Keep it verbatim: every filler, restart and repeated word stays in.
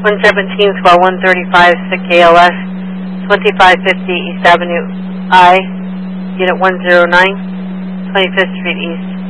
one seventeen, twelve one thirty-five, S I C A L S, twenty-five fifty East Avenue I, Unit one oh nine, twenty-fifth Street East.